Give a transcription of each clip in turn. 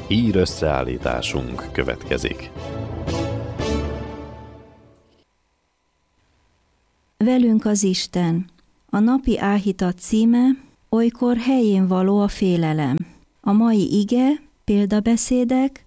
Hír összeállításunk következik. Velünk az Isten. A napi áhítat címe: Olykor helyén való a félelem. A mai ige, példabeszédek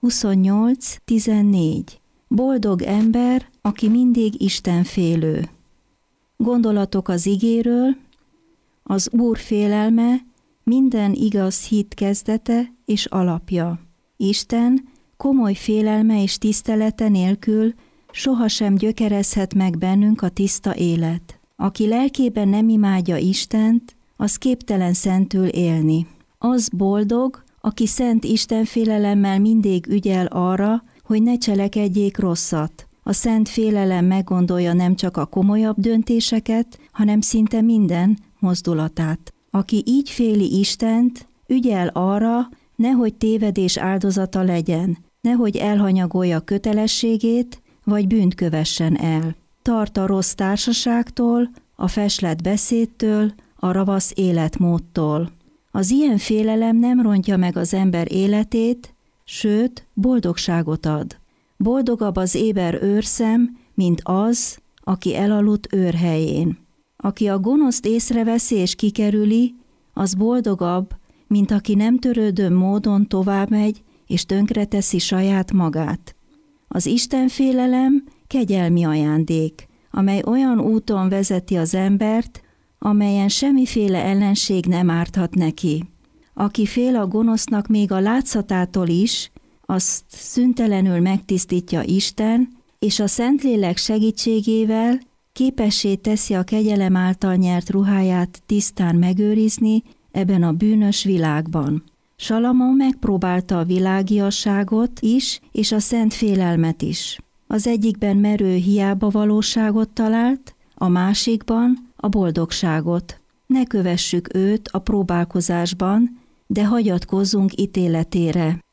28:14. Boldog ember, aki mindig istenfélő. Gondolatok az igéről: az Úr félelme minden igaz hit kezdete és alapja. Isten komoly félelme és tisztelete nélkül sohasem gyökerezhet meg bennünk a tiszta élet. Aki lelkében nem imádja Istent, az képtelen szentül élni. Az boldog, aki szent istenfélelemmel mindig ügyel arra, hogy ne cselekedjék rosszat. A szent félelem meggondolja nem csak a komolyabb döntéseket, hanem szinte minden mozdulatát. Aki így féli Istent, ügyel arra, nehogy tévedés áldozata legyen, nehogy elhanyagolja kötelességét, vagy bűnt kövessen el. Tart a rossz társaságtól, a feslett beszédtől, a ravasz életmódtól. Az ilyen félelem nem rontja meg az ember életét, sőt, boldogságot ad. Boldogabb az éber őrszem, mint az, aki elaludt őrhelyén. Aki a gonoszt észreveszi és kikerüli, az boldogabb, mint aki nem törődő módon továbbmegy és tönkreteszi saját magát. Az istenfélelem kegyelmi ajándék, amely olyan úton vezeti az embert, amelyen semmiféle ellenség nem árthat neki. Aki fél a gonosznak még a látszatától is, azt szüntelenül megtisztítja Isten, és a Szentlélek segítségével képessé teszi a kegyelem által nyert ruháját tisztán megőrizni ebben a bűnös világban. Salamon megpróbálta a világiasságot is, és a szent félelmet is. Az egyikben merő hiába valóságot talált, a másikban a boldogságot. Ne kövessük őt a próbálkozásban, de hagyatkozzunk ítéletére.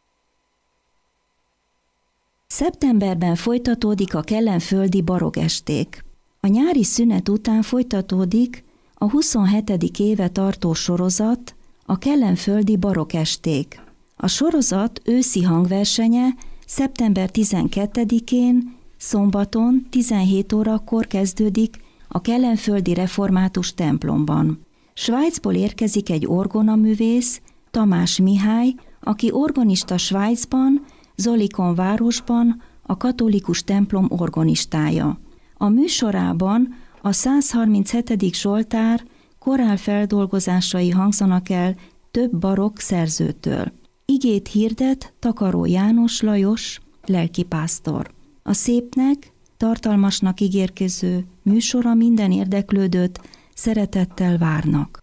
Szeptemberben folytatódik a kellenföldi barogesték. A nyári szünet után folytatódik a 27. éve tartó sorozat, a kellenföldi barokesték. A sorozat őszi hangversenye szeptember 12-én, szombaton 17 órakor kezdődik a kellenföldi református templomban. Svájcból érkezik egy orgonaművész, Tamás Mihály, aki organista Svájcban, Zolikon városban a katolikus templom orgonistája. A műsorában a 137. Zsoltár korálfeldolgozásai hangzanak el több barokk szerzőtől. Igét hirdet Takaró János Lajos, lelkipásztor. A szépnek, tartalmasnak ígérkező műsora minden érdeklődőt szeretettel várnak.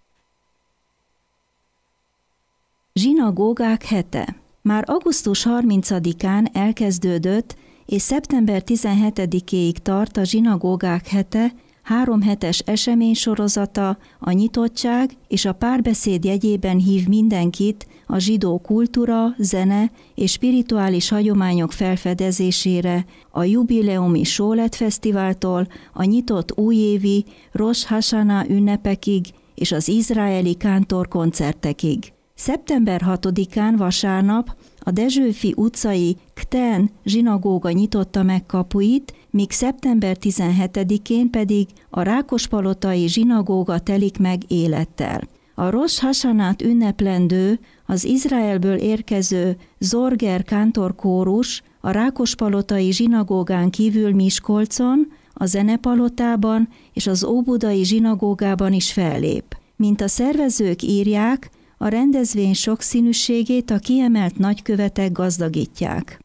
Zsinagógák hete. Már augusztus 30-án elkezdődött, és szeptember 17-éig tart a zsinagógák hete, 3 hetes eseménysorozata, a nyitottság és a párbeszéd jegyében hív mindenkit a zsidó kultúra, zene és spirituális hagyományok felfedezésére, a jubileumi Sólet Fesztiváltól a nyitott újévi Rosh Hashanah ünnepekig és az izraeli kántorkoncertekig. Szeptember 6-án vasárnap a Dezsőfi utcai Kten zsinagóga nyitotta meg kapuit, míg szeptember 17-én pedig a Rákospalotai zsinagóga telik meg élettel. A Rosh Hashanát ünneplendő, az Izraelből érkező Zorger kántorkórus a Rákospalotai zsinagógán kívül Miskolcon, a Zenepalotában és az Óbudai zsinagógában is fellép. Mint a szervezők írják, a rendezvény sokszínűségét a kiemelt nagykövetek gazdagítják.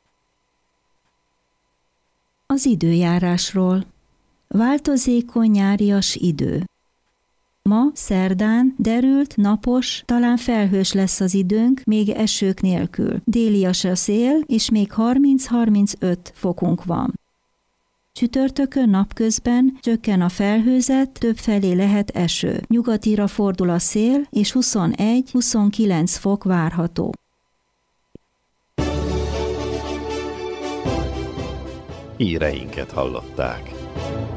Az időjárásról. Változékony nyárias idő. Ma, szerdán, derült, napos, talán felhős lesz az időnk, még esők nélkül. Délias a szél, és még 30-35 fokunk van. Csütörtökön napközben csökken a felhőzet, többfelé lehet eső. Nyugatira fordul a szél, és 21-29 fok várható. Híreinket hallották.